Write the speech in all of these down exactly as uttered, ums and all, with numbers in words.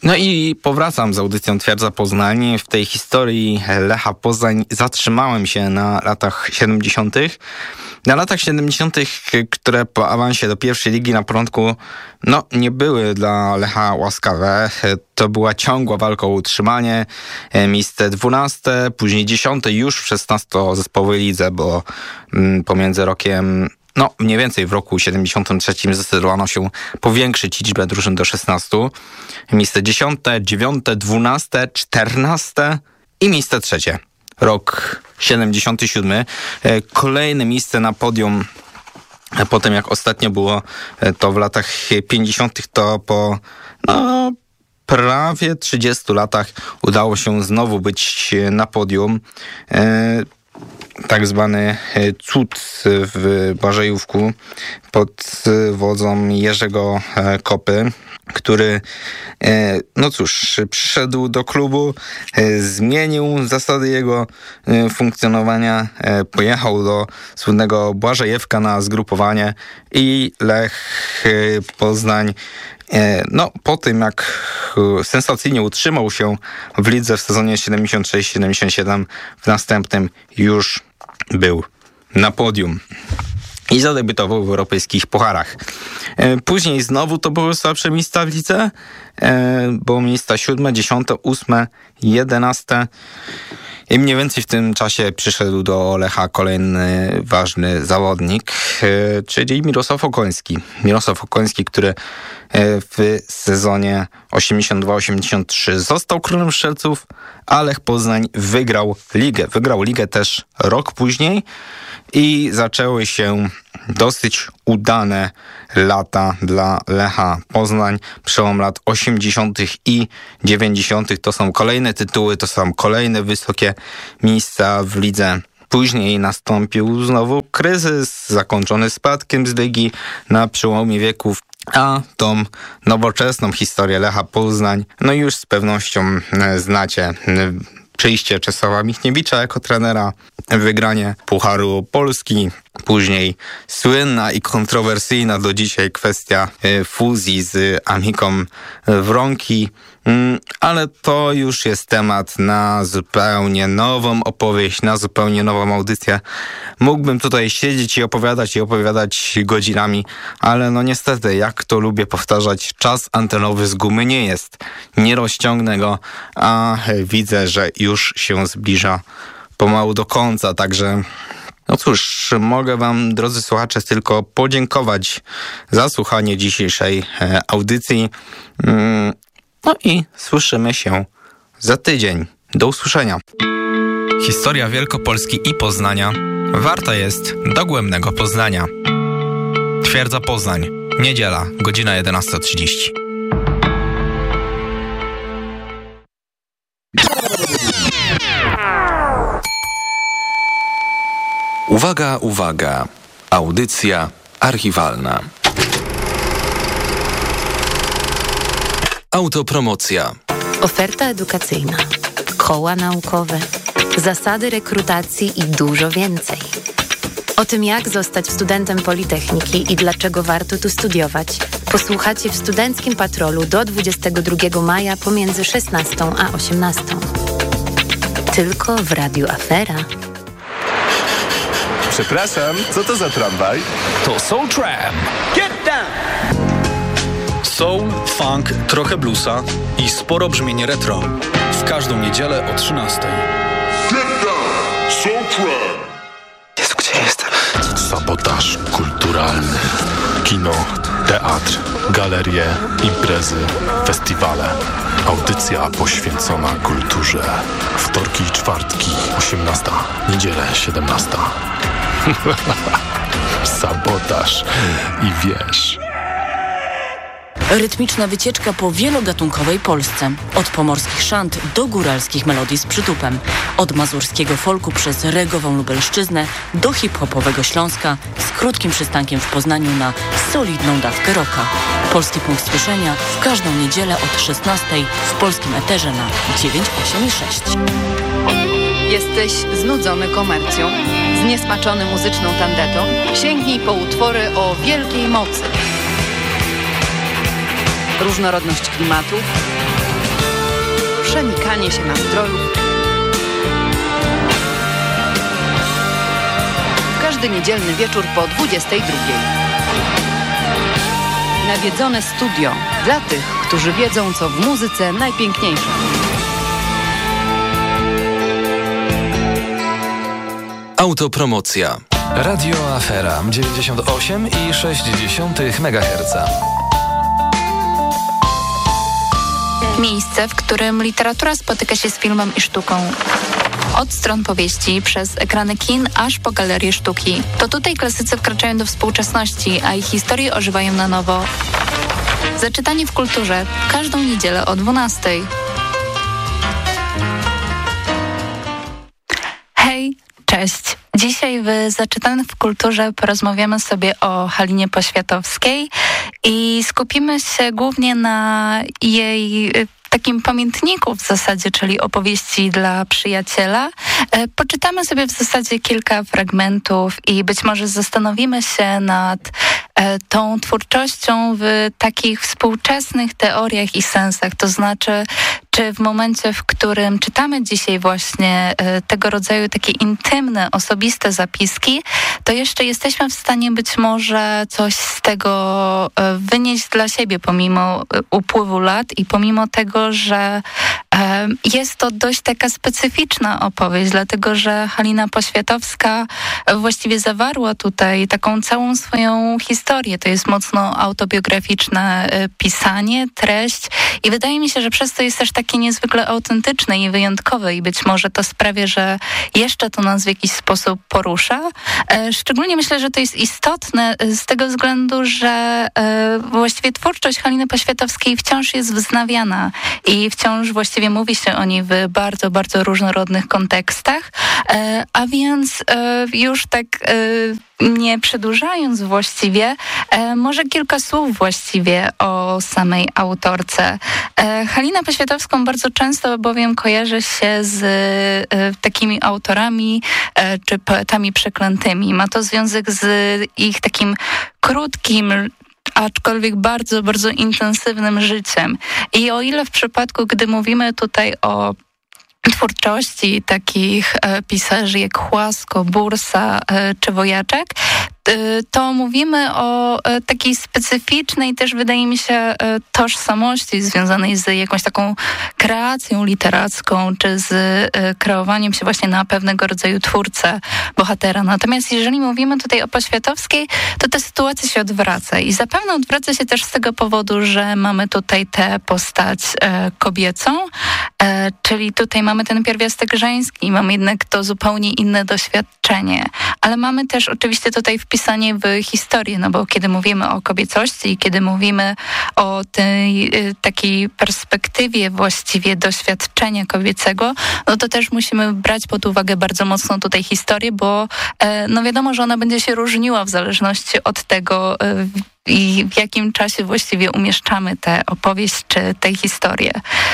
No i powracam z audycją Twierdza Poznań. W tej historii Lecha Poznań zatrzymałem się na latach siedemdziesiątych. Na latach siedemdziesiątych, które po awansie do pierwszej ligi na początku no, nie były dla Lecha łaskawe. To była ciągła walka o utrzymanie. Miejsce dwunaste, później dziesiąte już w szesnastozespołowej lidze, bo pomiędzy rokiem... No, mniej więcej w roku siedemdziesiątym trzecim zdecydowano się powiększyć liczbę drużyn do szesnastu. Miejsce dziesiąte, dziewiąte, dwunaste, czternaste i miejsce trzecie. Rok siedemdziesiąty siódmy. Kolejne miejsce na podium po tym, jak ostatnio było to w latach pięćdziesiątych, to po no, prawie trzydziestu latach udało się znowu być na podium. Tak zwany cud w Błażejówku pod wodzą Jerzego Kopy, który, no cóż, przyszedł do klubu, zmienił zasady jego funkcjonowania, pojechał do słynnego Błażejewka na zgrupowanie i Lech Poznań, no po tym jak sensacyjnie utrzymał się w lidze w sezonie siedemdziesiąt sześć siedemdziesiąt siedem, w następnym już był na podium i zadebiutował w europejskich pucharach. Później znowu to były słabsze miejsca w lidze, bo miejsca siódme, dziesiąte, ósme, jedenaste. I mniej więcej w tym czasie przyszedł do Lecha kolejny ważny zawodnik, czyli Mirosław Okoński. Mirosław Okoński, który w sezonie osiemdziesiąt dwa osiemdziesiąt trzy został królem strzelców, a Lech Poznań wygrał ligę. Wygrał ligę też rok później i zaczęły się dosyć udane lata dla Lecha Poznań. Przełom lat osiemdziesiątych i dziewięćdziesiątych to są kolejne tytuły, to są kolejne wysokie miejsca w lidze. Później nastąpił znowu kryzys zakończony spadkiem z ligi na przełomie wieków, a tą nowoczesną historię Lecha Poznań no już z pewnością znacie. Przyjście Czesława Michniewicza jako trenera, wygranie Pucharu Polski, później słynna i kontrowersyjna do dzisiaj kwestia fuzji z Amiką Wronki, ale to już jest temat na zupełnie nową opowieść, na zupełnie nową audycję. Mógłbym tutaj siedzieć i opowiadać i opowiadać godzinami, ale no niestety, jak to lubię powtarzać, czas antenowy z gumy nie jest. Nie rozciągnę go, a widzę, że już się zbliża pomału do końca, także no cóż, mogę wam, drodzy słuchacze, tylko podziękować za słuchanie dzisiejszej audycji. No i słyszymy się za tydzień. Do usłyszenia. Historia Wielkopolski i Poznania warta jest dogłębnego poznania. Twierdza Poznań, niedziela, godzina jedenasta trzydzieści. Uwaga, uwaga. Audycja archiwalna. Autopromocja. Oferta edukacyjna, koła naukowe, zasady rekrutacji i dużo więcej. O tym, jak zostać studentem Politechniki i dlaczego warto tu studiować, posłuchacie w Studenckim Patrolu do dwudziestego drugiego maja pomiędzy szesnastą a osiemnastą. Tylko w Radiu Afera. Przepraszam, co to za tramwaj? To Soul Tram. Get down! Soul, funk, trochę bluesa i sporo brzmienie retro. W każdą niedzielę o trzynastej. Get down! Soul Tram! Jezu, gdzie jestem? Sabotaż kulturalny. Kino, teatr, galerie, imprezy, festiwale. Audycja poświęcona kulturze. Wtorki i czwartki, osiemnasta. Niedzielę, siedemnasta. Sabotaż i wiesz... Rytmiczna wycieczka po wielogatunkowej Polsce. Od pomorskich szant do góralskich melodii z przytupem. Od mazurskiego folku przez regową Lubelszczyznę do hip-hopowego Śląska z krótkim przystankiem w Poznaniu na solidną dawkę rocka. Polski punkt słyszenia w każdą niedzielę od szesnastej w polskim eterze na dziewięć, osiem i sześć. Jesteś znudzony komercją? Zniesmaczony muzyczną tandetą? Sięgnij po utwory o wielkiej mocy. Różnorodność klimatów, przenikanie się nastrojów. W każdy niedzielny wieczór po dwudziestej drugiej. Nawiedzone studio dla tych, którzy wiedzą, co w muzyce najpiękniejsze. Autopromocja. Radio Afera dziewięćdziesiąt osiem i sześć dziesiątych megaherca. Miejsce, w którym literatura spotyka się z filmem i sztuką. Od stron powieści, przez ekrany kin, aż po galerie sztuki. To tutaj klasycy wkraczają do współczesności, a ich historie ożywają na nowo. Zaczytanie w kulturze każdą niedzielę o dwunastej. Hej, cześć. Dzisiaj w Zaczytanych w Kulturze porozmawiamy sobie o Halinie Poświatowskiej i skupimy się głównie na jej takim pamiętniku w zasadzie, czyli opowieści dla przyjaciela. Poczytamy sobie w zasadzie kilka fragmentów i być może zastanowimy się nad tą twórczością w takich współczesnych teoriach i sensach. To znaczy, czy w momencie, w którym czytamy dzisiaj właśnie tego rodzaju takie intymne, osobiste zapiski, to jeszcze jesteśmy w stanie być może coś z tego wynieść dla siebie pomimo upływu lat i pomimo tego, że jest to dość taka specyficzna opowieść, dlatego że Halina Poświatowska właściwie zawarła tutaj taką całą swoją historię. To jest mocno autobiograficzne pisanie, treść i wydaje mi się, że przez to jest też takie niezwykle autentyczne i wyjątkowe i być może to sprawia, że jeszcze to nas w jakiś sposób porusza. Szczególnie myślę, że to jest istotne z tego względu, że właściwie twórczość Haliny Poświatowskiej wciąż jest wznawiana i wciąż właściwie mówi się o niej w bardzo, bardzo różnorodnych kontekstach, a więc już tak nie przedłużając właściwie, może kilka słów właściwie o samej autorce. Halinę Poświatowską bardzo często bowiem kojarzy się z takimi autorami czy poetami przeklętymi. Ma to związek z ich takim krótkim, aczkolwiek bardzo, bardzo intensywnym życiem. I o ile w przypadku, gdy mówimy tutaj o twórczości takich e, pisarzy jak Chłasko, Bursa e, czy Wojaczek, to mówimy o takiej specyficznej też, wydaje mi się, tożsamości związanej z jakąś taką kreacją literacką, czy z kreowaniem się właśnie na pewnego rodzaju twórcę, bohatera. Natomiast jeżeli mówimy tutaj o Poświatowskiej, to ta sytuacja się odwraca i zapewne odwraca się też z tego powodu, że mamy tutaj tę postać kobiecą, czyli tutaj mamy ten pierwiastek żeński, mamy jednak to zupełnie inne doświadczenie, ale mamy też oczywiście tutaj w wpisanie w historię, no bo kiedy mówimy o kobiecości i kiedy mówimy o tej takiej perspektywie właściwie doświadczenia kobiecego, no to też musimy brać pod uwagę bardzo mocno tutaj historię, bo no wiadomo, że ona będzie się różniła w zależności od tego, i w jakim czasie właściwie umieszczamy tę opowieść czy tę historię.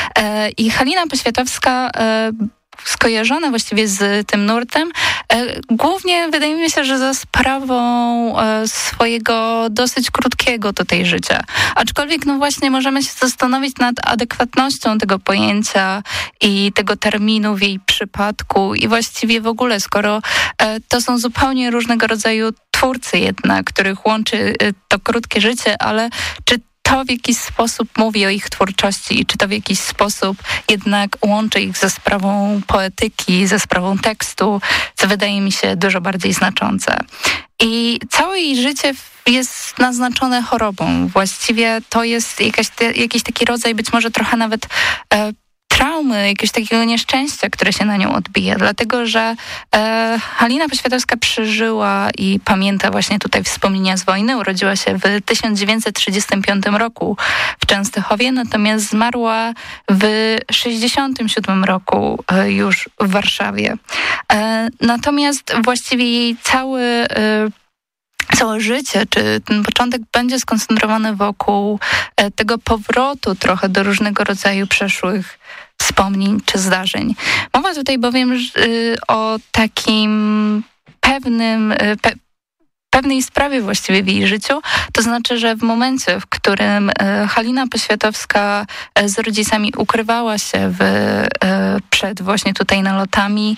I Halina Poświatowska skojarzona właściwie z tym nurtem, głównie wydaje mi się, że za sprawą swojego dosyć krótkiego tutaj życia. Aczkolwiek no właśnie możemy się zastanowić nad adekwatnością tego pojęcia i tego terminu w jej przypadku i właściwie w ogóle, skoro to są zupełnie różnego rodzaju twórcy jednak, których łączy to krótkie życie, ale czy to w jakiś sposób mówi o ich twórczości i czy to w jakiś sposób jednak łączy ich ze sprawą poetyki, ze sprawą tekstu, co wydaje mi się dużo bardziej znaczące. I całe jej życie jest naznaczone chorobą. Właściwie to jest jakaś te, jakiś taki rodzaj, być może trochę nawet e, traumy, jakiegoś takiego nieszczęścia, które się na nią odbija. Dlatego, że e, Halina Poświatowska przeżyła i pamięta właśnie tutaj wspomnienia z wojny. Urodziła się w tysiąc dziewięćset trzydziestym piątym roku w Częstochowie, natomiast zmarła w sześćdziesiątym siódmym roku e, już w Warszawie. E, natomiast właściwie jej cały e, Całe życie, czy ten początek będzie skoncentrowany wokół tego powrotu trochę do różnego rodzaju przeszłych wspomnień czy zdarzeń. Mowa tutaj bowiem o takim pewnym, pe, pewnej sprawie właściwie w jej życiu, to znaczy, że w momencie, w którym Halina Poświatowska z rodzicami ukrywała się w, przed właśnie tutaj nalotami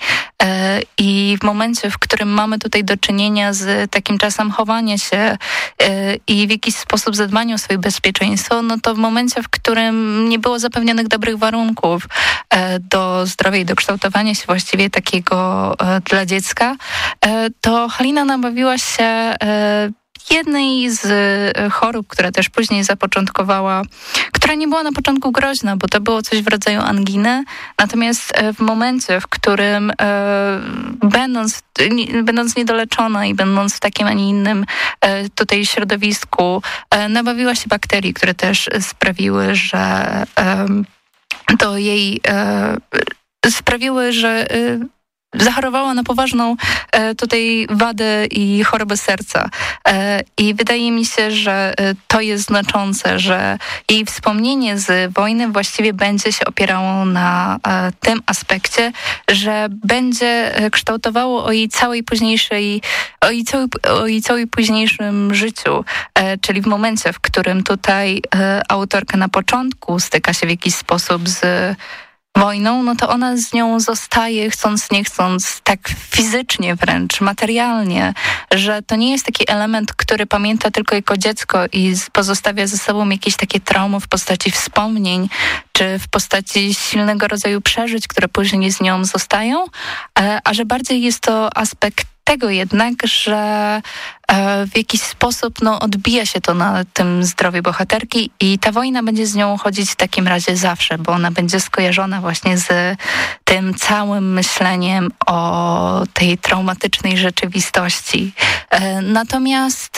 i w momencie, w którym mamy tutaj do czynienia z takim czasem chowania się i w jakiś sposób zadbania o swoje bezpieczeństwo, no to w momencie, w którym nie było zapewnionych dobrych warunków do zdrowia i do kształtowania się właściwie takiego dla dziecka, to Halina nabawiła się jednej z chorób, która też później zapoczątkowała, która nie była na początku groźna, bo to było coś w rodzaju anginy, natomiast w momencie, w którym e, będąc, nie, będąc niedoleczona i będąc w takim, a nie innym e, tutaj środowisku, e, nabawiła się bakterii, które też sprawiły, że e, to jej e, sprawiły, że e, zachorowała na poważną e, tutaj wadę i chorobę serca. E, I wydaje mi się, że e, to jest znaczące, że jej wspomnienie z wojny właściwie będzie się opierało na e, tym aspekcie, że będzie kształtowało o jej całej późniejszej, o jej, całej, o jej całej późniejszym życiu. E, czyli w momencie, w którym tutaj e, autorka na początku styka się w jakiś sposób z wojną, no to ona z nią zostaje, chcąc nie chcąc, tak fizycznie wręcz, materialnie, że to nie jest taki element, który pamięta tylko jako dziecko i pozostawia ze sobą jakieś takie traumy w postaci wspomnień, czy w postaci silnego rodzaju przeżyć, które później z nią zostają, a że bardziej jest to aspekt tego jednak, że w jakiś sposób no, odbija się to na tym zdrowiu bohaterki i ta wojna będzie z nią chodzić w takim razie zawsze, bo ona będzie skojarzona właśnie z tym całym myśleniem o tej traumatycznej rzeczywistości. Natomiast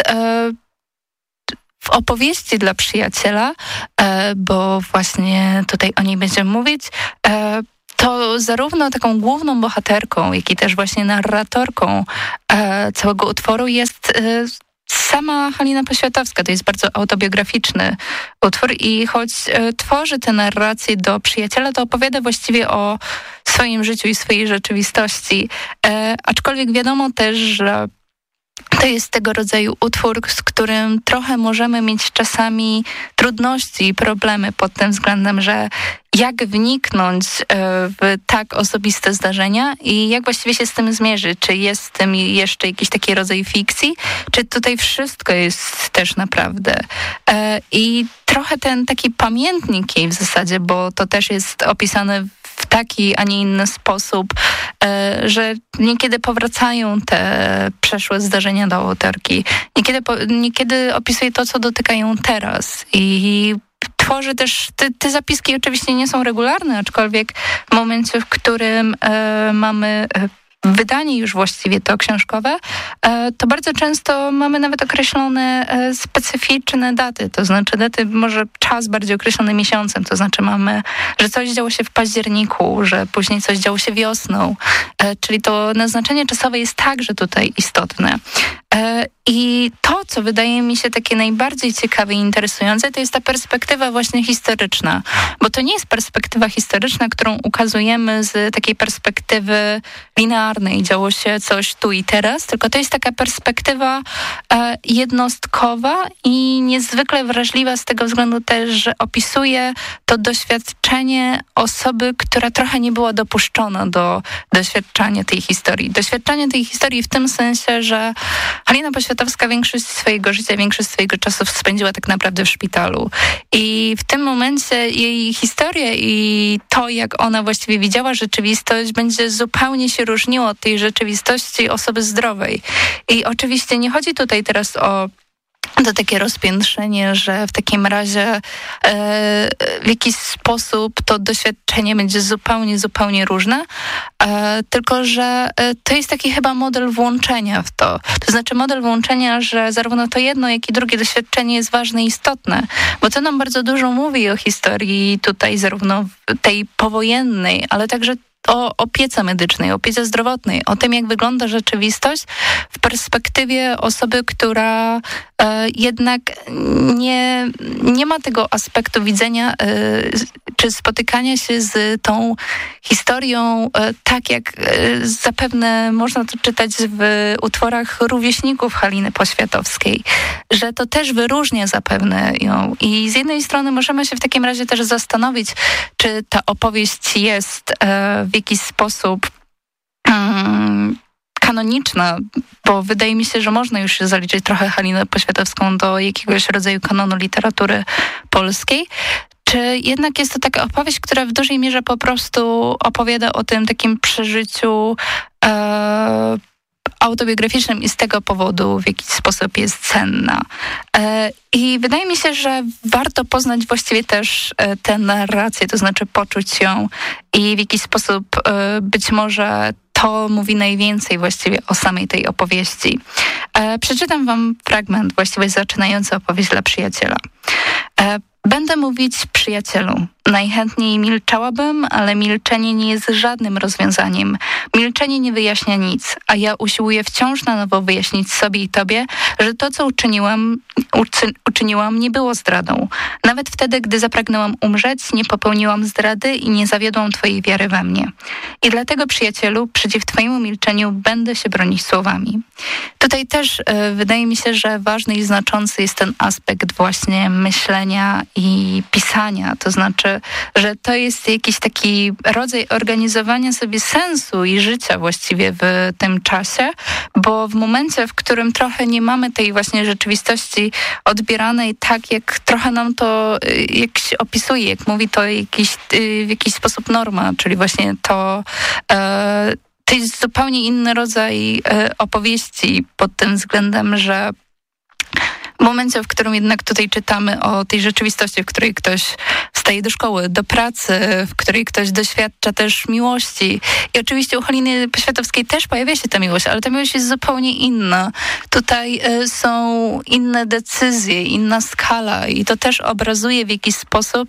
w opowieści dla przyjaciela, bo właśnie tutaj o niej będziemy mówić, to zarówno taką główną bohaterką, jak i też właśnie narratorką e, całego utworu jest e, sama Halina Poświatowska. To jest bardzo autobiograficzny utwór i choć e, tworzy tę narrację do przyjaciela, to opowiada właściwie o swoim życiu i swojej rzeczywistości. E, aczkolwiek wiadomo też, że to jest tego rodzaju utwór, z którym trochę możemy mieć czasami trudności i problemy pod tym względem, że jak wniknąć w tak osobiste zdarzenia i jak właściwie się z tym zmierzyć. Czy jest w tym jeszcze jakiś taki rodzaj fikcji, czy tutaj wszystko jest też naprawdę. I trochę ten taki pamiętnik jej w zasadzie, bo to też jest opisane w taki, a nie inny sposób, że niekiedy powracają te przeszłe zdarzenia do autorki. Niekiedy, niekiedy opisuje to, co dotykają teraz i tworzy też, te, te zapiski oczywiście nie są regularne, aczkolwiek w momencie, w którym e, mamy wydanie już właściwie to książkowe, to bardzo często mamy nawet określone specyficzne daty, to znaczy daty, może czas bardziej określony miesiącem, to znaczy mamy, że coś działo się w październiku, że później coś działo się wiosną, czyli to naznaczenie czasowe jest także tutaj istotne. I to, co wydaje mi się takie najbardziej ciekawe i interesujące, to jest ta perspektywa właśnie historyczna, bo to nie jest perspektywa historyczna, którą ukazujemy z takiej perspektywy linearnej, działo się coś tu i teraz, tylko to jest taka perspektywa e, jednostkowa i niezwykle wrażliwa z tego względu też, że opisuje to doświadczenie osoby, która trochę nie była dopuszczona do doświadczania tej historii. Doświadczenia tej historii w tym sensie, że Halina Poświatowska większość swojego życia, większość swojego czasu spędziła tak naprawdę w szpitalu. I w tym momencie jej historia i to, jak ona właściwie widziała rzeczywistość, będzie zupełnie się różniło od tej rzeczywistości osoby zdrowej. I oczywiście nie chodzi tutaj teraz o to takie rozpiętrzenie, że w takim razie e, w jakiś sposób to doświadczenie będzie zupełnie, zupełnie różne, e, tylko że e, to jest taki chyba model włączenia w to. To znaczy model włączenia, że zarówno to jedno, jak i drugie doświadczenie jest ważne i istotne, bo to nam bardzo dużo mówi o historii tutaj zarówno tej powojennej, ale także o opiece medycznej, opiece zdrowotnej, o tym, jak wygląda rzeczywistość w perspektywie osoby, która e, jednak nie, nie ma tego aspektu widzenia e, czy spotykania się z tą historią e, tak, jak e, zapewne można to czytać w utworach rówieśników Haliny Poświatowskiej, że to też wyróżnia zapewne ją. I z jednej strony możemy się w takim razie też zastanowić, czy ta opowieść jest e, w jakiś sposób um, kanoniczna, bo wydaje mi się, że można już zaliczyć trochę Halinę Poświatowską do jakiegoś rodzaju kanonu literatury polskiej. Czy jednak jest to taka opowieść, która w dużej mierze po prostu opowiada o tym takim przeżyciu e, autobiograficznym i z tego powodu w jakiś sposób jest cenna. E, I wydaje mi się, że warto poznać właściwie też e, tę narrację, to znaczy poczuć ją i w jakiś sposób e, być może to mówi najwięcej właściwie o samej tej opowieści. E, przeczytam wam fragment właściwie zaczynający opowieść dla przyjaciela. E, Będę mówić przyjacielu. Najchętniej milczałabym, ale milczenie nie jest żadnym rozwiązaniem. Milczenie nie wyjaśnia nic, a ja usiłuję wciąż na nowo wyjaśnić sobie i tobie, że to, co uczyniłam, uczy, uczyniłam, nie było zdradą. Nawet wtedy, gdy zapragnęłam umrzeć, nie popełniłam zdrady i nie zawiodłam twojej wiary we mnie. I dlatego, przyjacielu, przeciw twojemu milczeniu będę się bronić słowami. Tutaj też e, wydaje mi się, że ważny i znaczący jest ten aspekt właśnie myślenia i pisania, to znaczy, że to jest jakiś taki rodzaj organizowania sobie sensu i życia właściwie w tym czasie, bo w momencie, w którym trochę nie mamy tej właśnie rzeczywistości odbieranej tak, jak trochę nam to jak się opisuje, jak mówi to jakiś, w jakiś sposób norma, czyli właśnie to e, to jest zupełnie inny rodzaj e, opowieści pod tym względem, że w momencie, w którym jednak tutaj czytamy o tej rzeczywistości, w której ktoś wstaje do szkoły, do pracy, w której ktoś doświadcza też miłości. I oczywiście u Haliny Poświatowskiej też pojawia się ta miłość, ale ta miłość jest zupełnie inna. Tutaj y, są inne decyzje, inna skala i to też obrazuje w jakiś sposób,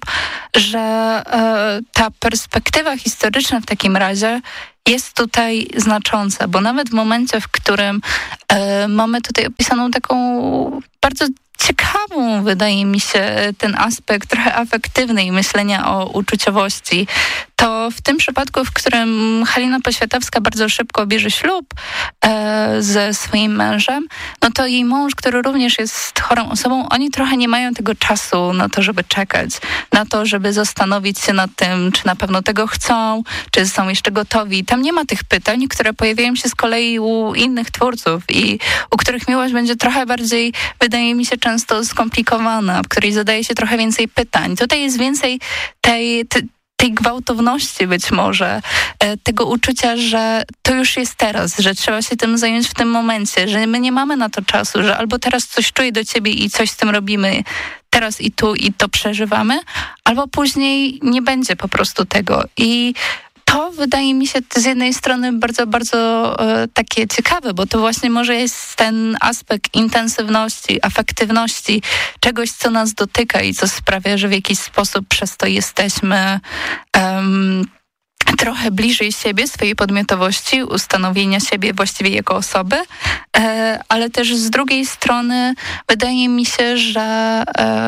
że y, ta perspektywa historyczna w takim razie jest tutaj znacząca, bo nawet w momencie, w którym e, mamy tutaj opisaną taką bardzo ciekawą, wydaje mi się, ten aspekt trochę afektywny myślenia o uczuciowości, to w tym przypadku, w którym Halina Poświatowska bardzo szybko bierze ślub e, ze swoim mężem, no to jej mąż, który również jest chorą osobą, oni trochę nie mają tego czasu na to, żeby czekać, na to, żeby zastanowić się nad tym, czy na pewno tego chcą, czy są jeszcze gotowi. Tam nie ma tych pytań, które pojawiają się z kolei u innych twórców i u których miłość będzie trochę bardziej, wydaje mi się, często skomplikowana, w której zadaje się trochę więcej pytań. Tutaj jest więcej tej... tej tej gwałtowności być może, tego uczucia, że to już jest teraz, że trzeba się tym zająć w tym momencie, że my nie mamy na to czasu, że albo teraz coś czuję do ciebie i coś z tym robimy teraz i tu i to przeżywamy, albo później nie będzie po prostu tego. I to wydaje mi się z jednej strony bardzo, bardzo e, takie ciekawe, bo to właśnie może jest ten aspekt intensywności, afektywności, czegoś, co nas dotyka i co sprawia, że w jakiś sposób przez to jesteśmy um, trochę bliżej siebie, swojej podmiotowości, ustanowienia siebie właściwie jako osoby, e, ale też z drugiej strony wydaje mi się, że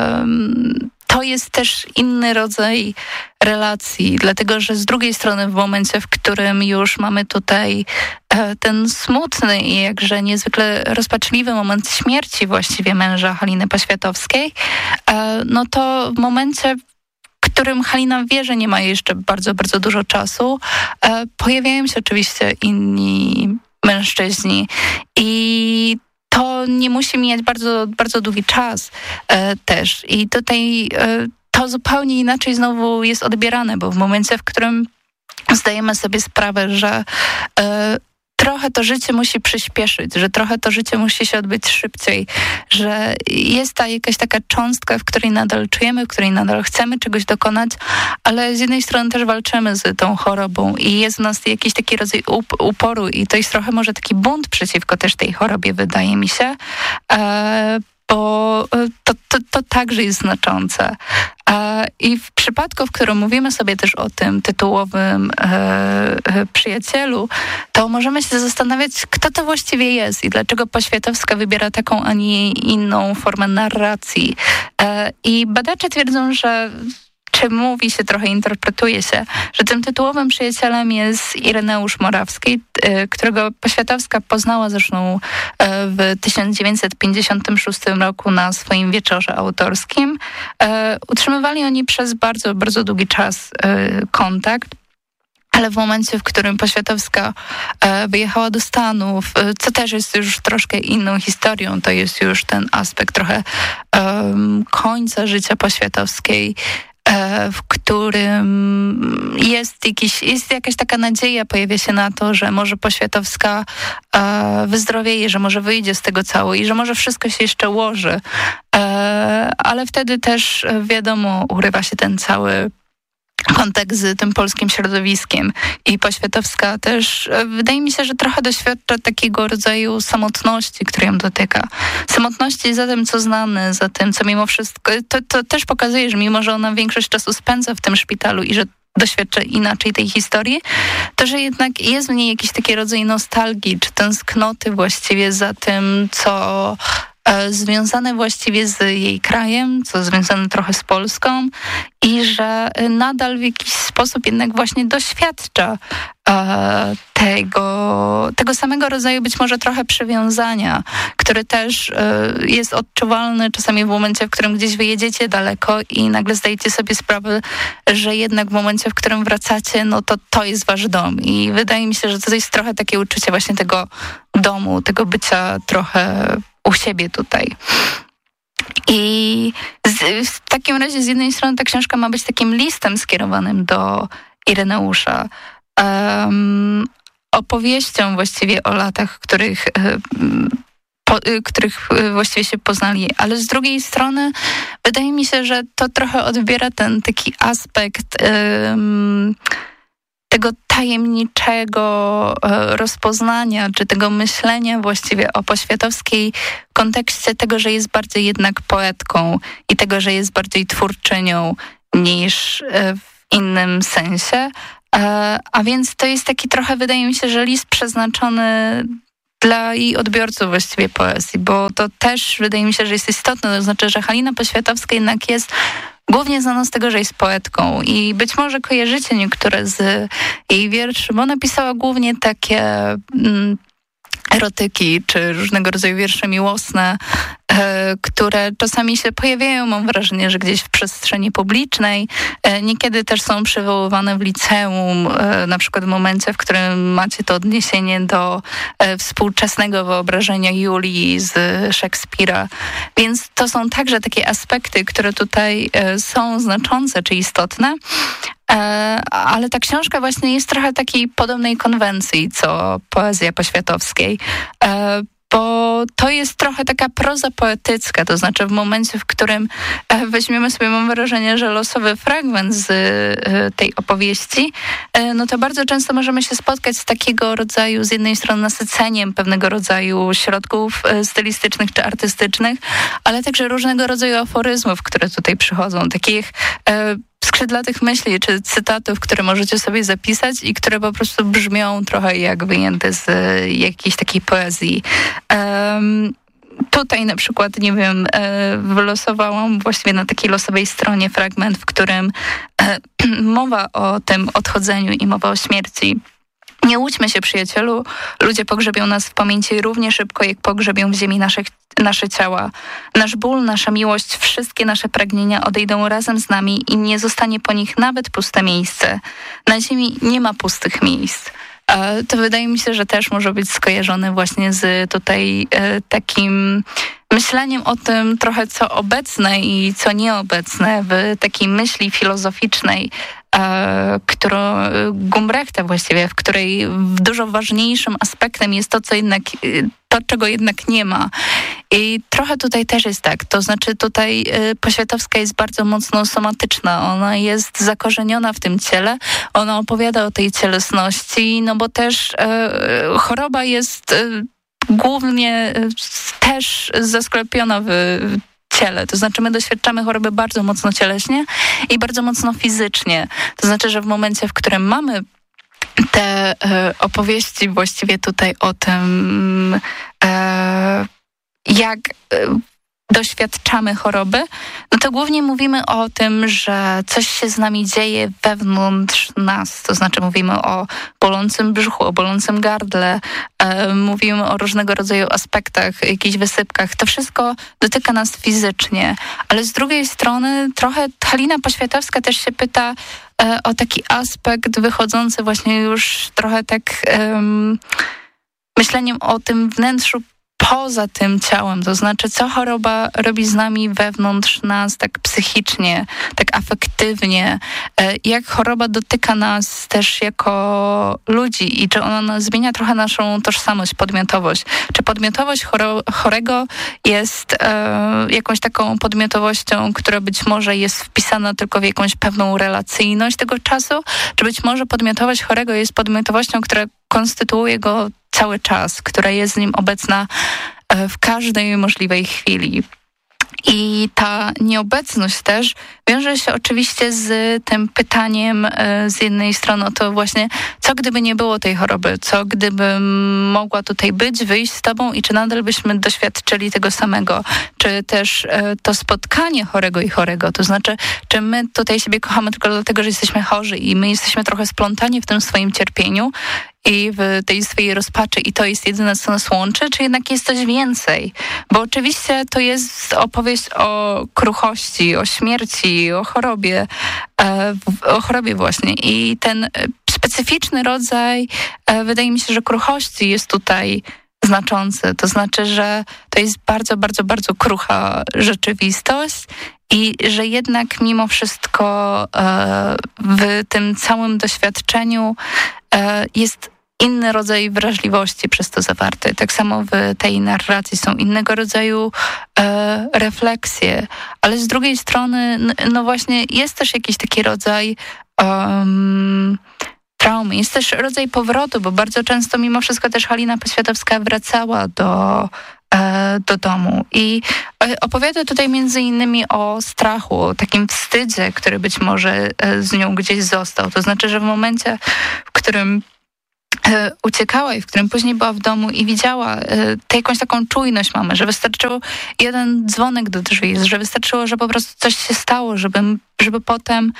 um, to jest też inny rodzaj relacji, dlatego że z drugiej strony w momencie, w którym już mamy tutaj e, ten smutny i jakże niezwykle rozpaczliwy moment śmierci właściwie męża Haliny Poświatowskiej, e, no to w momencie, w którym Halina wie, że nie ma jeszcze bardzo, bardzo dużo czasu, e, pojawiają się oczywiście inni mężczyźni i to nie musi mijać bardzo, bardzo długi czas e, też. I tutaj e, to zupełnie inaczej znowu jest odbierane, bo w momencie, w którym zdajemy sobie sprawę, że e, trochę to życie musi przyspieszyć, że trochę to życie musi się odbyć szybciej, że jest ta jakaś taka cząstka, w której nadal czujemy, w której nadal chcemy czegoś dokonać, ale z jednej strony też walczymy z tą chorobą i jest w nas jakiś taki rodzaj up- uporu i to jest trochę może taki bunt przeciwko też tej chorobie, wydaje mi się. E- bo to, to, to także jest znaczące. I w przypadku, w którym mówimy sobie też o tym tytułowym e, przyjacielu, to możemy się zastanawiać, kto to właściwie jest i dlaczego Poświatowska wybiera taką, a nie inną formę narracji. E, I badacze twierdzą, że czy mówi się, trochę interpretuje się, że tym tytułowym przyjacielem jest Ireneusz Morawski, którego Poświatowska poznała zresztą w tysiąc dziewięćset pięćdziesiątym szóstym roku na swoim wieczorze autorskim. Utrzymywali oni przez bardzo, bardzo długi czas kontakt. Ale w momencie, w którym Poświatowska wyjechała do Stanów, co też jest już troszkę inną historią, to jest już ten aspekt trochę um, końca życia Poświatowskiej, w którym jest, jakiś, jest jakaś taka nadzieja, pojawia się na to, że może Poświatowska wyzdrowieje, że może wyjdzie z tego cało i że może wszystko się jeszcze ułoży. Ale wtedy też, wiadomo, urywa się ten cały kontekst z tym polskim środowiskiem i Poświatowska też, wydaje mi się, że trochę doświadcza takiego rodzaju samotności, który ją dotyka. Samotności za tym, co znane, za tym, co mimo wszystko, to, to też pokazuje, że mimo, że ona większość czasu spędza w tym szpitalu i że doświadcza inaczej tej historii, to, że jednak jest w niej jakiś taki rodzaj nostalgii, czy tęsknoty właściwie za tym, co związane właściwie z jej krajem, co związane trochę z Polską i że nadal w jakiś sposób jednak właśnie doświadcza e, tego, tego samego rodzaju być może trochę przywiązania, które też e, jest odczuwalne czasami w momencie, w którym gdzieś wyjedziecie daleko i nagle zdajecie sobie sprawę, że jednak w momencie, w którym wracacie, no to to jest wasz dom i wydaje mi się, że to jest trochę takie uczucie właśnie tego domu, tego bycia trochę u siebie tutaj. I z, w takim razie z jednej strony ta książka ma być takim listem skierowanym do Ireneusza, um, opowieścią właściwie o latach, w których, po, których właściwie się poznali, ale z drugiej strony wydaje mi się, że to trochę odbiera ten taki aspekt um, tego tajemniczego rozpoznania, czy tego myślenia właściwie o Poświatowskiej w kontekście tego, że jest bardziej jednak poetką i tego, że jest bardziej twórczynią niż w innym sensie. A więc to jest taki trochę, wydaje mi się, że list przeznaczony dla jej odbiorców właściwie poezji, bo to też wydaje mi się, że jest istotne, to znaczy, że Halina Poświatowska jednak jest głównie znana z tego, że jest poetką i być może kojarzycie niektóre z jej wierszy, bo ona pisała głównie takie mm, erotyki czy różnego rodzaju wiersze miłosne, e, które czasami się pojawiają, mam wrażenie, że gdzieś w przestrzeni publicznej. E, niekiedy też są przywoływane w liceum, e, na przykład w momencie, w którym macie to odniesienie do e, współczesnego wyobrażenia Julii z Szekspira. Więc to są także takie aspekty, które tutaj e, są znaczące czy istotne. Ale ta książka właśnie jest trochę takiej podobnej konwencji, co poezja Poświatowskiej, bo to jest trochę taka proza poetycka, to znaczy w momencie, w którym weźmiemy sobie, mam wrażenie, że losowy fragment z tej opowieści, no to bardzo często możemy się spotkać z takiego rodzaju, z jednej strony nasyceniem pewnego rodzaju środków stylistycznych czy artystycznych, ale także różnego rodzaju aforyzmów, które tutaj przychodzą, takich skrzydlatych myśli czy cytatów, które możecie sobie zapisać i które po prostu brzmią trochę jak wyjęte z jakiejś takiej poezji. Um, tutaj na przykład, nie wiem, wylosowałam właściwie na takiej losowej stronie fragment, w którym mowa o tym odchodzeniu i mowa o śmierci. Nie łudźmy się, przyjacielu, ludzie pogrzebią nas w pamięci równie szybko, jak pogrzebią w ziemi naszych, nasze ciała. Nasz ból, nasza miłość, wszystkie nasze pragnienia odejdą razem z nami i nie zostanie po nich nawet puste miejsce. Na ziemi nie ma pustych miejsc. To wydaje mi się, że też może być skojarzone właśnie z tutaj takim myśleniem o tym trochę, co obecne i co nieobecne w takiej myśli filozoficznej, którą Gumbrechta właściwie, w której dużo ważniejszym aspektem jest to, co jednak, to, czego jednak nie ma. I trochę tutaj też jest tak, to znaczy tutaj Poświatowska jest bardzo mocno somatyczna, ona jest zakorzeniona w tym ciele, ona opowiada o tej cielesności, no bo też e, choroba jest e, głównie też zasklepiona w ciele. To znaczy my doświadczamy choroby bardzo mocno cieleśnie i bardzo mocno fizycznie. To znaczy, że w momencie, w którym mamy te e, opowieści właściwie tutaj o tym, e, jak e, doświadczamy choroby, no to głównie mówimy o tym, że coś się z nami dzieje wewnątrz nas. To znaczy mówimy o bolącym brzuchu, o bolącym gardle, e, mówimy o różnego rodzaju aspektach, jakichś wysypkach. To wszystko dotyka nas fizycznie. Ale z drugiej strony trochę Halina Poświatowska też się pyta e, o taki aspekt wychodzący właśnie już trochę tak um, myśleniem o tym wnętrzu poza tym ciałem, to znaczy co choroba robi z nami wewnątrz nas tak psychicznie, tak afektywnie, jak choroba dotyka nas też jako ludzi i czy ona zmienia trochę naszą tożsamość, podmiotowość. Czy podmiotowość choro, chorego jest e, jakąś taką podmiotowością, która być może jest wpisana tylko w jakąś pewną relacyjność tego czasu, czy być może podmiotowość chorego jest podmiotowością, która konstytuuje go cały czas, która jest z nim obecna w każdej możliwej chwili. I ta nieobecność też wiąże się oczywiście z tym pytaniem z jednej strony o to właśnie, co gdyby nie było tej choroby, co gdybym mogła tutaj być, wyjść z tobą i czy nadal byśmy doświadczyli tego samego, czy też to spotkanie chorego i chorego, to znaczy, czy my tutaj siebie kochamy tylko dlatego, że jesteśmy chorzy i my jesteśmy trochę splątani w tym swoim cierpieniu i w tej swojej rozpaczy i to jest jedyne, co nas łączy, czy jednak jest coś więcej? Bo oczywiście to jest opowieść o kruchości, o śmierci, o chorobie, o chorobie właśnie. I ten specyficzny rodzaj, wydaje mi się, że kruchości jest tutaj znaczący. To znaczy, że to jest bardzo, bardzo, bardzo krucha rzeczywistość i że jednak mimo wszystko w tym całym doświadczeniu jest inny rodzaj wrażliwości przez to zawarty. Tak samo w tej narracji są innego rodzaju e, refleksje, ale z drugiej strony no właśnie jest też jakiś taki rodzaj um, traumy, jest też rodzaj powrotu, bo bardzo często mimo wszystko też Halina Poświatowska wracała do do domu i opowiada tutaj między innymi o strachu, o takim wstydzie, który być może z nią gdzieś został. To znaczy, że w momencie, w którym uciekała i w którym później była w domu i widziała tę jakąś taką czujność mamy, że wystarczyło jeden dzwonek do drzwi, że wystarczyło, że po prostu coś się stało, żeby, żeby potem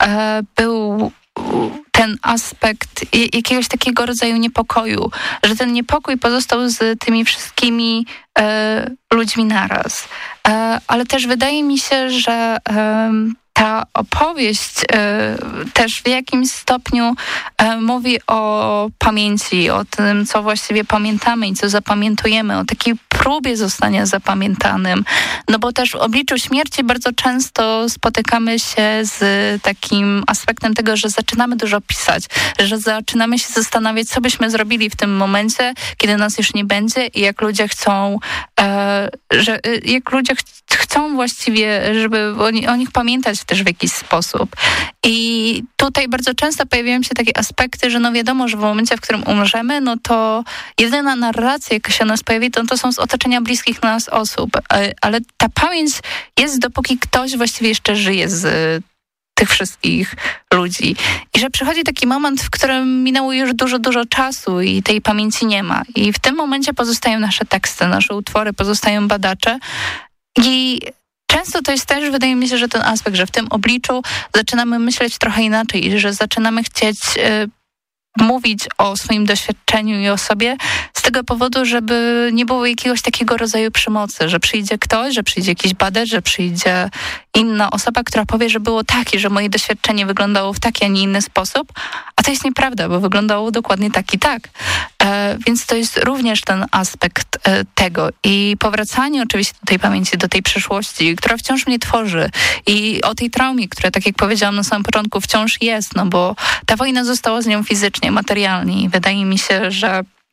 był ten aspekt jakiegoś takiego rodzaju niepokoju, że ten niepokój pozostał z tymi wszystkimi e, ludźmi naraz. E, ale też wydaje mi się, że e, ta opowieść e, też w jakimś stopniu e, mówi o pamięci, o tym, co właściwie pamiętamy i co zapamiętujemy, o takiej próbie zostania zapamiętanym. No bo też w obliczu śmierci bardzo często spotykamy się z takim aspektem tego, że zaczynamy dużo pisać, że zaczynamy się zastanawiać, co byśmy zrobili w tym momencie, kiedy nas już nie będzie i jak ludzie chcą, e, że jak ludzie ch- chcą właściwie, żeby o, o nich pamiętać też w jakiś sposób. I tutaj bardzo często pojawiają się takie aspekty, że no wiadomo, że w momencie, w którym umrzemy, no to jedyna narracja, jaka się o nas pojawi, to, to są z otoczenia bliskich nas osób. Ale ta pamięć jest, dopóki ktoś właściwie jeszcze żyje z tych wszystkich ludzi. I że przychodzi taki moment, w którym minęło już dużo, dużo czasu i tej pamięci nie ma. I w tym momencie pozostają nasze teksty, nasze utwory, pozostają badacze. I często to jest też, wydaje mi się, że ten aspekt, że w tym obliczu zaczynamy myśleć trochę inaczej i że zaczynamy chcieć y, mówić o swoim doświadczeniu i o sobie z tego powodu, żeby nie było jakiegoś takiego rodzaju przemocy, że przyjdzie ktoś, że przyjdzie jakiś badacz, że przyjdzie inna osoba, która powie, że było tak i że moje doświadczenie wyglądało w taki, a nie inny sposób, a to jest nieprawda, bo wyglądało dokładnie tak i tak. E, więc to jest również ten aspekt e, tego i powracanie oczywiście do tej pamięci, do tej przeszłości, która wciąż mnie tworzy i o tej traumie, która, tak jak powiedziałam na samym początku, wciąż jest, no bo ta wojna została z nią fizycznie, materialnie i wydaje mi się, że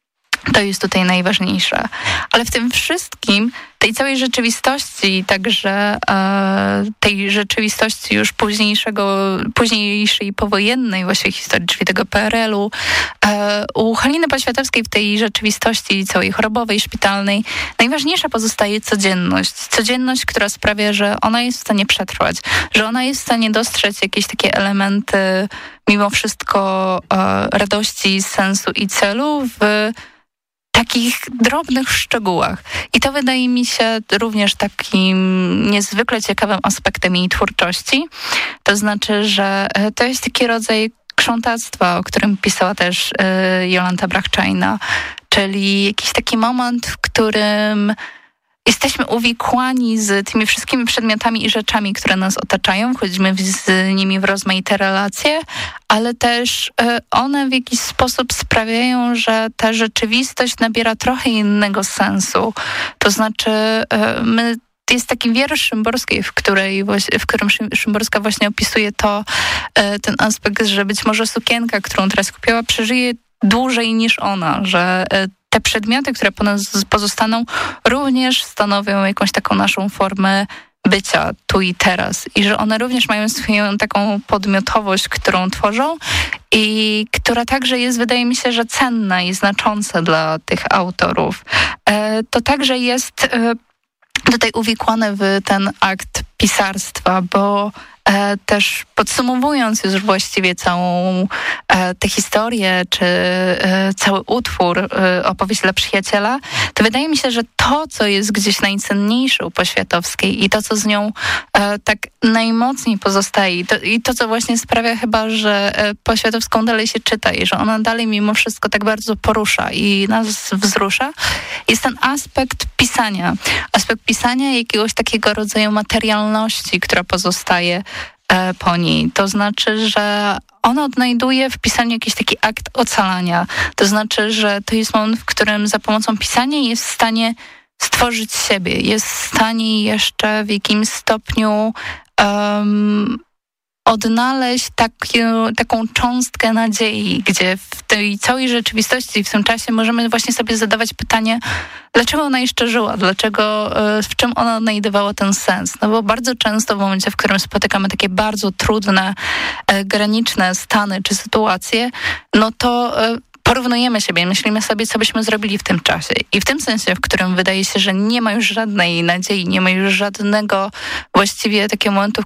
To jest tutaj najważniejsze. Ale w tym wszystkim, tej całej rzeczywistości, także e, tej rzeczywistości już późniejszego, późniejszej powojennej właśnie historii, czyli tego P R L u, e, u Haliny Poświatowskiej w tej rzeczywistości całej chorobowej, szpitalnej, najważniejsza pozostaje codzienność. Codzienność, która sprawia, że ona jest w stanie przetrwać, że ona jest w stanie dostrzec jakieś takie elementy mimo wszystko e, radości, sensu i celu w takich drobnych szczegółach. I to wydaje mi się również takim niezwykle ciekawym aspektem jej twórczości. To znaczy, że to jest taki rodzaj krzątactwa, o którym pisała też y, Jolanta Brachczajna, czyli jakiś taki moment, w którym jesteśmy uwikłani z tymi wszystkimi przedmiotami i rzeczami, które nas otaczają, wchodzimy z nimi w rozmaite relacje, ale też one w jakiś sposób sprawiają, że ta rzeczywistość nabiera trochę innego sensu. To znaczy my jest taki wiersz Szymborskiej, w, której, w którym Szymborska właśnie opisuje to, ten aspekt, że być może sukienka, którą teraz kupiła, przeżyje dłużej niż ona, że te przedmioty, które po nas pozostaną, również stanowią jakąś taką naszą formę bycia tu i teraz i że one również mają swoją taką podmiotowość, którą tworzą i która także jest, wydaje mi się, że cenna i znacząca dla tych autorów. To także jest tutaj uwikłane w ten akt pisarstwa, bo E, też podsumowując już właściwie całą e, tę historię, czy e, cały utwór e, Opowieść dla przyjaciela, to wydaje mi się, że to, co jest gdzieś najcenniejsze u Poświatowskiej i to, co z nią e, tak najmocniej pozostaje i to, i to, co właśnie sprawia chyba, że e, Poświatowską dalej się czyta i że ona dalej mimo wszystko tak bardzo porusza i nas wzrusza, jest ten aspekt pisania. Aspekt pisania jakiegoś takiego rodzaju materialności, która pozostaje po niej. To znaczy, że ona odnajduje w pisaniu jakiś taki akt ocalania. To znaczy, że to jest moment, w którym za pomocą pisania jest w stanie stworzyć siebie. Jest w stanie jeszcze w jakimś stopniu um, odnaleźć taki, taką cząstkę nadziei, gdzie w tej całej rzeczywistości w tym czasie możemy właśnie sobie zadawać pytanie, dlaczego ona jeszcze żyła, dlaczego, w czym ona odnajdywała ten sens. No bo bardzo często w momencie, w którym spotykamy takie bardzo trudne, graniczne stany czy sytuacje, no to porównujemy siebie, myślimy sobie, co byśmy zrobili w tym czasie. I w tym sensie, w którym wydaje się, że nie ma już żadnej nadziei, nie ma już żadnego właściwie takiego momentu, w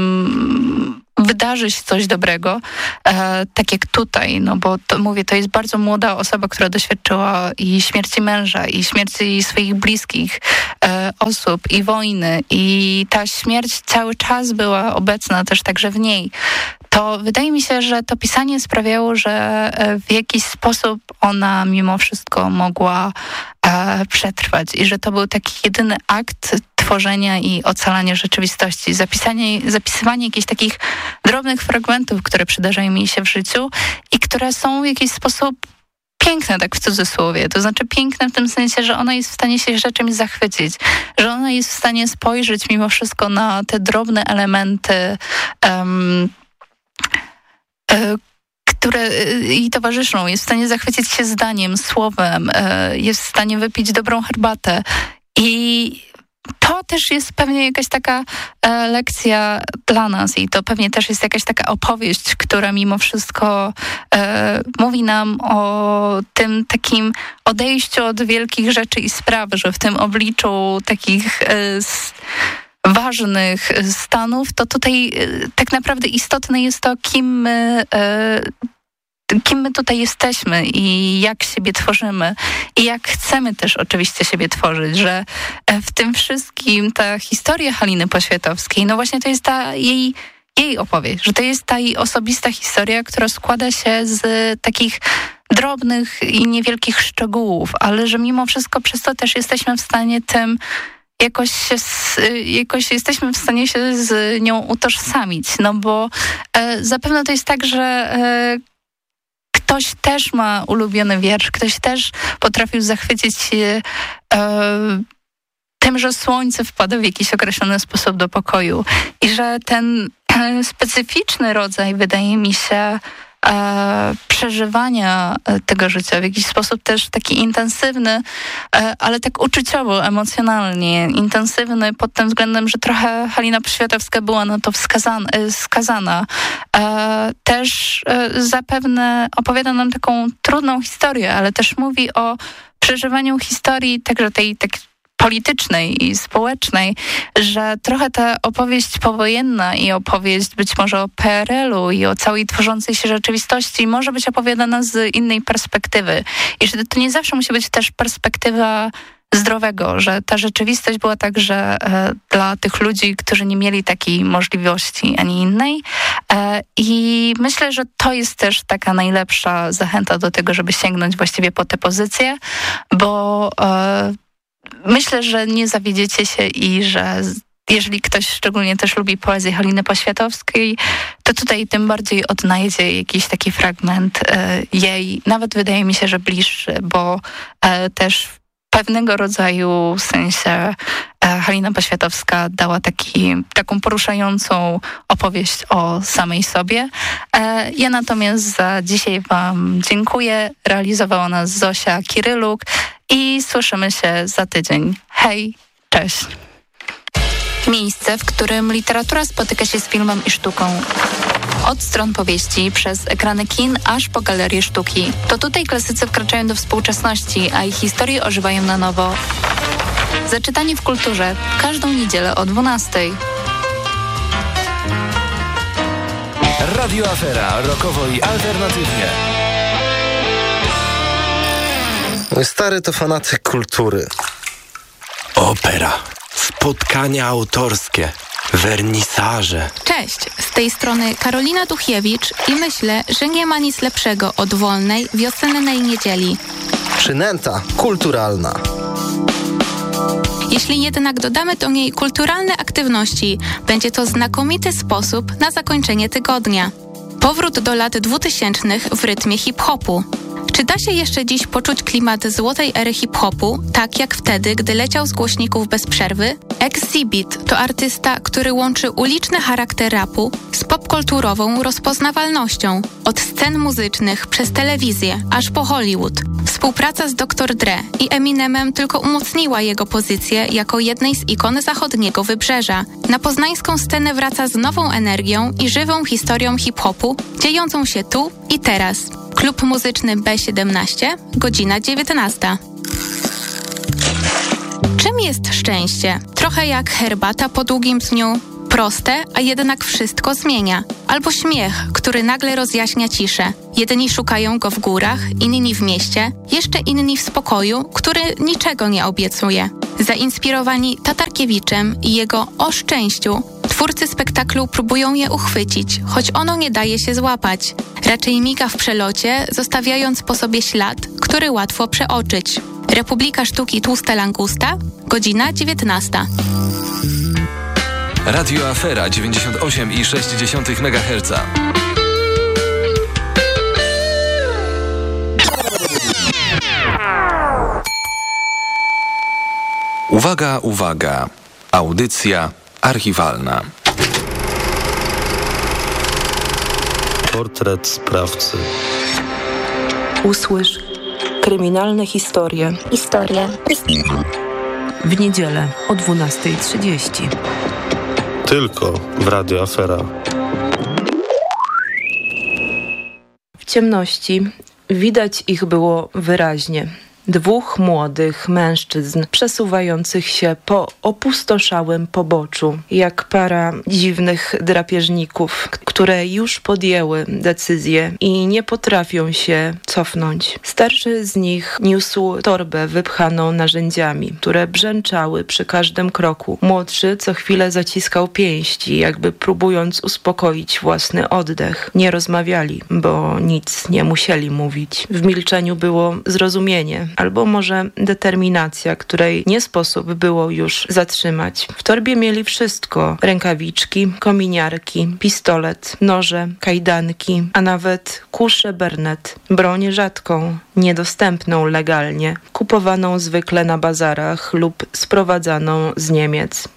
którym wydarzy się coś dobrego, e, tak jak tutaj, no bo to, mówię, to jest bardzo młoda osoba, która doświadczyła i śmierci męża, i śmierci swoich bliskich e, osób, i wojny, i ta śmierć cały czas była obecna też także w niej. To wydaje mi się, że to pisanie sprawiało, że w jakiś sposób ona mimo wszystko mogła e, przetrwać i że to był taki jedyny akt tworzenia i ocalania rzeczywistości, zapisanie, zapisywanie jakichś takich drobnych fragmentów, które przydarzają mi się w życiu i które są w jakiś sposób piękne, tak w cudzysłowie. To znaczy piękne w tym sensie, że ona jest w stanie się jeszcze czymś zachwycić, że ona jest w stanie spojrzeć mimo wszystko na te drobne elementy um, które jej towarzyszą. Jest w stanie zachwycić się zdaniem, słowem, jest w stanie wypić dobrą herbatę i to też jest pewnie jakaś taka e, lekcja dla nas i to pewnie też jest jakaś taka opowieść, która mimo wszystko e, mówi nam o tym takim odejściu od wielkich rzeczy i spraw, że w tym obliczu takich e, s, ważnych stanów, to tutaj e, tak naprawdę istotne jest to, kim my e, kim my tutaj jesteśmy i jak siebie tworzymy i jak chcemy też oczywiście siebie tworzyć, że w tym wszystkim ta historia Haliny Poświatowskiej, no właśnie to jest ta jej, jej opowieść, że to jest ta jej osobista historia, która składa się z takich drobnych i niewielkich szczegółów, ale że mimo wszystko przez to też jesteśmy w stanie tym jakoś, się, jakoś jesteśmy w stanie się z nią utożsamić, no bo e, zapewne to jest tak, że e, ktoś też ma ulubiony wiersz, ktoś też potrafił zachwycić się e, tym, że słońce wpada w jakiś określony sposób do pokoju i że ten e, specyficzny rodzaj, wydaje mi się, e, przeżywania tego życia, w jakiś sposób też taki intensywny, e, ale tak uczuciowo, emocjonalnie intensywny pod tym względem, że trochę Halina Poświatowska była na to wskazana, skazana. E, też e, zapewne opowiada nam taką trudną historię, ale też mówi o przeżywaniu historii także tej tak politycznej i społecznej, że trochę ta opowieść powojenna i opowieść być może o P R L u i o całej tworzącej się rzeczywistości może być opowiadana z innej perspektywy. I że to nie zawsze musi być też perspektywa zdrowego, że ta rzeczywistość była także e, dla tych ludzi, którzy nie mieli takiej możliwości ani innej. E, I myślę, że to jest też taka najlepsza zachęta do tego, żeby sięgnąć właściwie po tę pozycję, bo e, myślę, że nie zawiedziecie się i że jeżeli ktoś szczególnie też lubi poezję Haliny Poświatowskiej, to tutaj tym bardziej odnajdzie jakiś taki fragment e, jej, nawet wydaje mi się, że bliższy, bo e, też w pewnego rodzaju sensie e, Halina Poświatowska dała taki, taką poruszającą opowieść o samej sobie. E, ja natomiast za dzisiaj wam dziękuję. Realizowała nas Zosia Kiryluk i słyszymy się za tydzień. Hej, cześć. Miejsce, w którym literatura spotyka się z filmem i sztuką. Od stron powieści, przez ekrany kin, aż po galerie sztuki. To tutaj klasycy wkraczają do współczesności, a ich historie ożywają na nowo. Zaczytanie w kulturze. Każdą niedzielę o dwunastej. Radio Afera. Rockowo i alternatywnie. Mój stary to fanatyk kultury. Opera. Spotkania autorskie. Wernisaże. Cześć, z tej strony Karolina Duchiewicz i myślę, że nie ma nic lepszego od wolnej, wiosennej niedzieli. Przynęta kulturalna. Jeśli jednak dodamy do niej kulturalne aktywności, będzie to znakomity sposób na zakończenie tygodnia. Powrót do lat dwutysięcznych w rytmie hip-hopu. Czy da się jeszcze dziś poczuć klimat złotej ery hip-hopu, tak jak wtedy, gdy leciał z głośników bez przerwy? Exhibit to artysta, który łączy uliczny charakter rapu z popkulturową rozpoznawalnością. Od scen muzycznych przez telewizję, aż po Hollywood. Współpraca z doktor Dre i Eminemem tylko umocniła jego pozycję jako jednej z ikon zachodniego wybrzeża. Na poznańską scenę wraca z nową energią i żywą historią hip-hopu, dziejącą się tu i teraz. Klub muzyczny B siedemnaście, godzina dziewiętnasta. Czym jest szczęście? Trochę jak herbata po długim dniu. Proste, a jednak wszystko zmienia. Albo śmiech, który nagle rozjaśnia ciszę. Jedni szukają go w górach, inni w mieście, jeszcze inni w spokoju, który niczego nie obiecuje. Zainspirowani Tatarkiewiczem i jego O szczęściu, twórcy spektaklu próbują je uchwycić, choć ono nie daje się złapać. Raczej miga w przelocie, zostawiając po sobie ślad, który łatwo przeoczyć. Republika Sztuki Tłusta Langusta, godzina dziewiętnasta. Radio Afera dziewięćdziesiąt osiem i sześć dziesiątych megaherca. Uwaga, uwaga. Audycja archiwalna. Portret sprawcy. Usłysz kryminalne historie. Historie. W niedzielę o dwunasta trzydzieści. Tylko w Radio Afera. W ciemności widać ich było wyraźnie. Dwóch młodych mężczyzn przesuwających się po opustoszałym poboczu, jak para dziwnych drapieżników, które już podjęły decyzję i nie potrafią się cofnąć. Starszy z nich niósł torbę wypchaną narzędziami, które brzęczały przy każdym kroku. Młodszy co chwilę zaciskał pięści, jakby próbując uspokoić własny oddech. Nie rozmawiali, bo nic nie musieli mówić. W milczeniu było zrozumienie, albo może determinacja, której nie sposób było już zatrzymać. W torbie mieli wszystko. Rękawiczki, kominiarki, pistolet, noże, kajdanki, a nawet kuszę Bernet. Broń rzadką, niedostępną legalnie, kupowaną zwykle na bazarach lub sprowadzaną z Niemiec.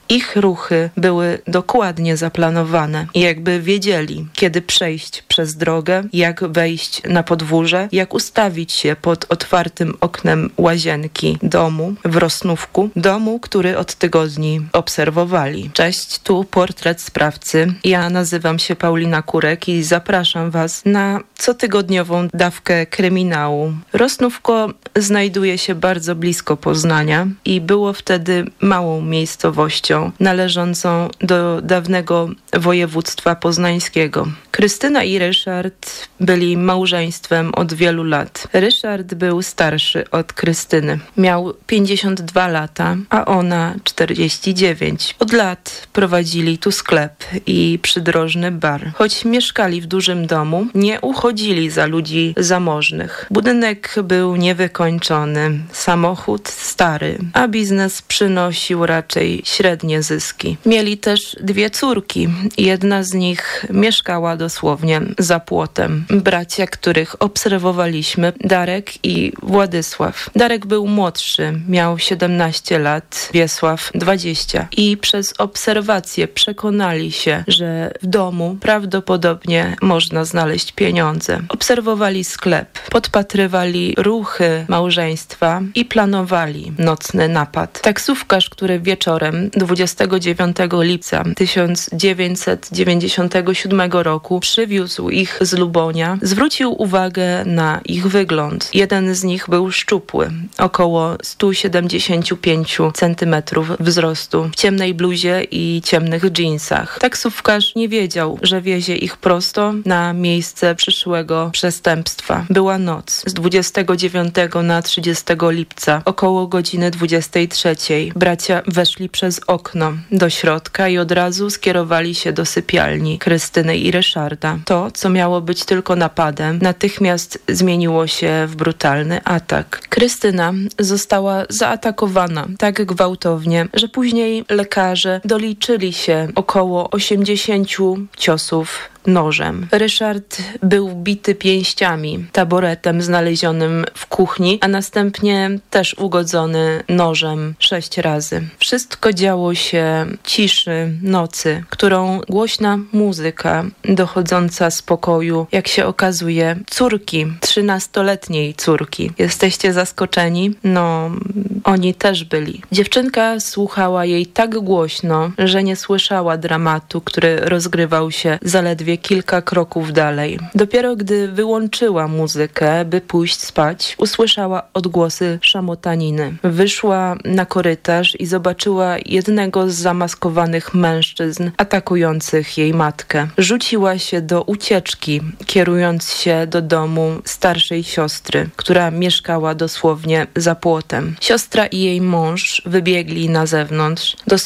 Ich ruchy były dokładnie zaplanowane. Jakby wiedzieli, kiedy przejść przez drogę, jak wejść na podwórze, jak ustawić się pod otwartym oknem łazienki domu w Rosnówku, domu, który od tygodni obserwowali. Cześć, tu portret sprawcy. Ja nazywam się Paulina Kurek i zapraszam Was na cotygodniową dawkę kryminału. Rosnówko znajduje się bardzo blisko Poznania i było wtedy małą miejscowością należącą do dawnego województwa poznańskiego. Krystyna i Ryszard byli małżeństwem od wielu lat. Ryszard był starszy od Krystyny. Miał pięćdziesiąt dwa lata, a ona czterdzieści dziewięć. Od lat prowadzili tu sklep i przydrożny bar. Choć mieszkali w dużym domu, nie uchodzili za ludzi zamożnych. Budynek był niewykończony, samochód stary, a biznes przynosił raczej średnie zyski. Mieli też dwie córki. Jedna z nich mieszkała dosłownie za płotem. Bracia, których obserwowaliśmy, Darek i Władysław. Darek był młodszy, miał siedemnaście lat, Wiesław dwadzieścia. I przez obserwacje przekonali się, że w domu prawdopodobnie można znaleźć pieniądze. Obserwowali sklep, podpatrywali ruchy małżeństwa i planowali nocny napad. Taksówkarz, który wieczorem dwudziestego dziewiątego lipca tysiąc dziewięćset dziewięćdziesiątego siódmego roku przywiózł ich z Lubonia, zwrócił uwagę na ich wygląd. Jeden z nich był szczupły, około sto siedemdziesiąt pięć centymetrów wzrostu, w ciemnej bluzie i ciemnych dżinsach. Taksówkarz nie wiedział, że wiezie ich prosto na miejsce przyszłego przestępstwa. Była noc z dwudziestego dziewiątego na trzydziestego lipca, około godziny dwudziestej trzeciej. Bracia weszli przez okno do środka i od razu skierowali się do sypialni Krystyny i Ryszarda. To, co miało być tylko napadem, natychmiast zmieniło się w brutalny atak. Krystyna została zaatakowana tak gwałtownie, że później lekarze doliczyli się około osiemdziesięciu ciosów nożem. Ryszard był bity pięściami, taboretem znalezionym w kuchni, a następnie też ugodzony nożem sześć razy. Wszystko działo się ciszy nocy, którą głośna muzyka dochodząca z pokoju, jak się okazuje, córki, trzynastoletniej córki. Jesteście zaskoczeni? No, oni też byli. Dziewczynka słuchała jej tak głośno, że nie słyszała dramatu, który rozgrywał się zaledwie kilka kroków dalej. Dopiero gdy wyłączyła muzykę, by pójść spać, usłyszała odgłosy szamotaniny. Wyszła na korytarz i zobaczyła jednego z zamaskowanych mężczyzn atakujących jej matkę. Rzuciła się do ucieczki, kierując się do domu starszej siostry, która mieszkała dosłownie za płotem. Siostra i jej mąż wybiegli na zewnątrz.